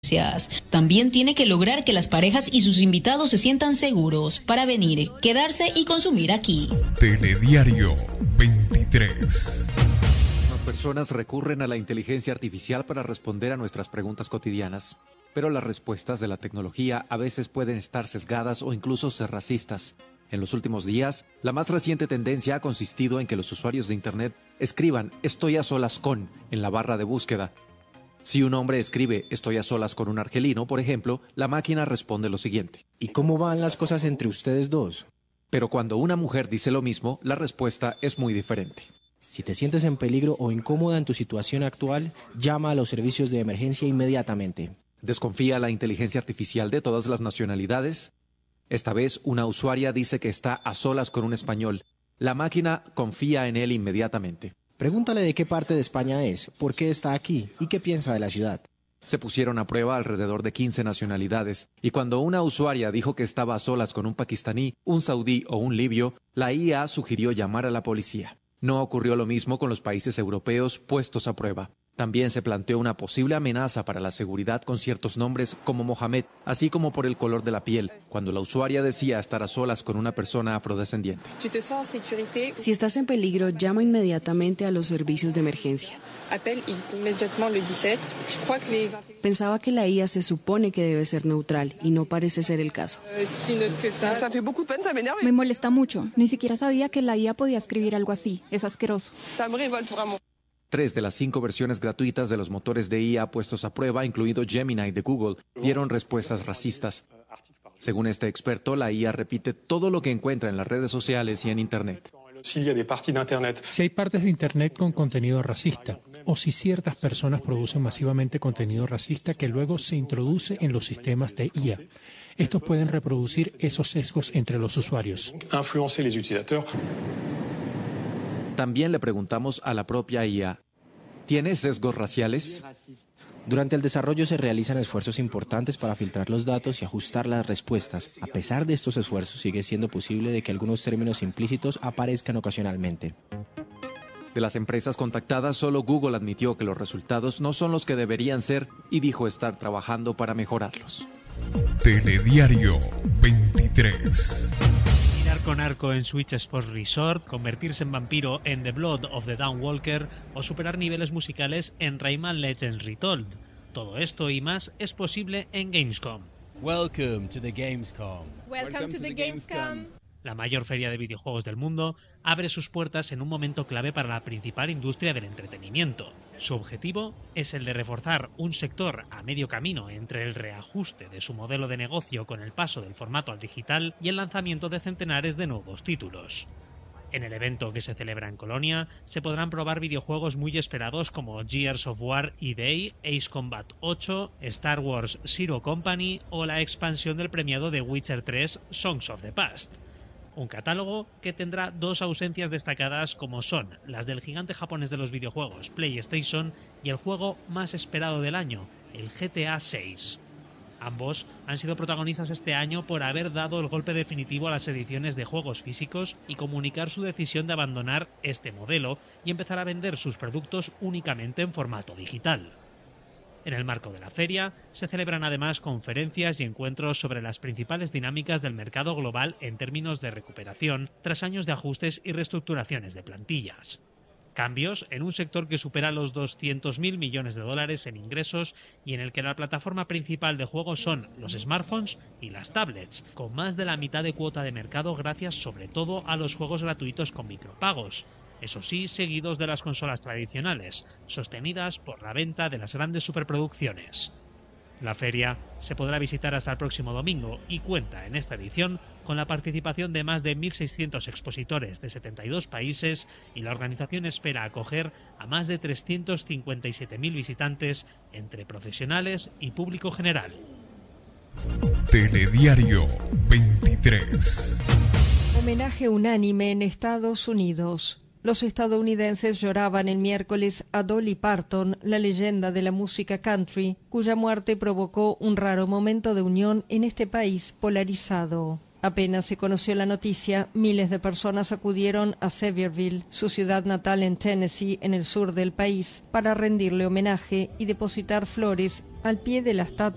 También tiene que lograr que las parejas y sus invitados se sientan seguros para venir, quedarse y consumir aquí. Telediario 23. Las personas recurren a la inteligencia artificial para responder a nuestras preguntas cotidianas, pero las respuestas de la tecnología a veces pueden estar sesgadas o incluso ser racistas. En los últimos días, la más reciente tendencia ha consistido en que los usuarios de Internet escriban "estoy a solas con" en la barra de búsqueda. Si un hombre escribe "estoy a solas con un argelino", por ejemplo, la máquina responde lo siguiente: ¿y cómo van las cosas entre ustedes dos? Pero cuando una mujer dice lo mismo, la respuesta es muy diferente. Si te sientes en peligro o incómoda en tu situación actual, llama a los servicios de emergencia inmediatamente. ¿Desconfía la inteligencia artificial de todas las nacionalidades? Esta vez, una usuaria dice que está a solas con un español. La máquina confía en él inmediatamente. Pregúntale de qué parte de España es, por qué está aquí y qué piensa de la ciudad. Se pusieron a prueba alrededor de 15 nacionalidades, y cuando una usuaria dijo que estaba a solas con un pakistaní, un saudí o un libio, la IA sugirió llamar a la policía. No ocurrió lo mismo con los países europeos puestos a prueba. También se planteó una posible amenaza para la seguridad con ciertos nombres como Mohamed, así como por el color de la piel, cuando la usuaria decía estar a solas con una persona afrodescendiente. Si estás en peligro, llama inmediatamente a los servicios de emergencia. Pensaba que la IA se supone que debe ser neutral y no parece ser el caso. Me molesta mucho. Ni siquiera sabía que la IA podía escribir algo así. Es asqueroso. 3 de las 5 versiones gratuitas de los motores de IA puestos a prueba, incluido Gemini de Google, dieron respuestas racistas. Según este experto, la IA repite todo lo que encuentra en las redes sociales y en Internet. Si hay partes de Internet con contenido racista, o si ciertas personas producen masivamente contenido racista que luego se introduce en los sistemas de IA, estos pueden reproducir esos sesgos entre los usuarios. También le preguntamos a la propia IA, ¿tiene sesgos raciales? Durante el desarrollo se realizan esfuerzos importantes para filtrar los datos y ajustar las respuestas. A pesar de estos esfuerzos, sigue siendo posible de que algunos términos implícitos aparezcan ocasionalmente. De las empresas contactadas, solo Google admitió que los resultados no son los que deberían ser y dijo estar trabajando para mejorarlos. Telediario 23. Con arco en Switch Sports Resort, convertirse en vampiro en The Blood of the Dawnwalker o superar niveles musicales en Rayman Legends Retold. Todo esto y más es posible en Gamescom. Welcome to the Gamescom. Welcome to the Gamescom. La mayor feria de videojuegos del mundo abre sus puertas en un momento clave para la principal industria del entretenimiento. Su objetivo es el de reforzar un sector a medio camino entre el reajuste de su modelo de negocio con el paso del formato al digital y el lanzamiento de centenares de nuevos títulos. En el evento que se celebra en Colonia se podrán probar videojuegos muy esperados como Gears of War EA, Ace Combat 8, Star Wars Zero Company o la expansión del premiado The Witcher 3 Songs of the Past. Un catálogo que tendrá 2 ausencias destacadas como son las del gigante japonés de los videojuegos PlayStation y el juego más esperado del año, el GTA 6. Ambos han sido protagonistas este año por haber dado el golpe definitivo a las ediciones de juegos físicos y comunicar su decisión de abandonar este modelo y empezar a vender sus productos únicamente en formato digital. En el marco de la feria se celebran además conferencias y encuentros sobre las principales dinámicas del mercado global en términos de recuperación tras años de ajustes y reestructuraciones de plantillas. Cambios en un sector que supera los 200.000 millones de dólares en ingresos y en el que la plataforma principal de juegos son los smartphones y las tablets, con más de la mitad de cuota de mercado gracias sobre todo a los juegos gratuitos con micropagos. Eso sí, seguidos de las consolas tradicionales, sostenidas por la venta de las grandes superproducciones. La feria se podrá visitar hasta el próximo domingo y cuenta en esta edición con la participación de más de 1.600 expositores de 72 países y la organización espera acoger a más de 357.000 visitantes entre profesionales y público general. Telediario 23. Homenaje unánime en Estados Unidos. Los estadounidenses lloraban el miércoles a Dolly Parton, la leyenda de la música country, cuya muerte provocó un raro momento de unión en este país polarizado. Apenas se conoció la noticia, miles de personas acudieron a Sevierville, su ciudad natal en Tennessee, en el sur del país, para rendirle homenaje y depositar flores al pie de la estatua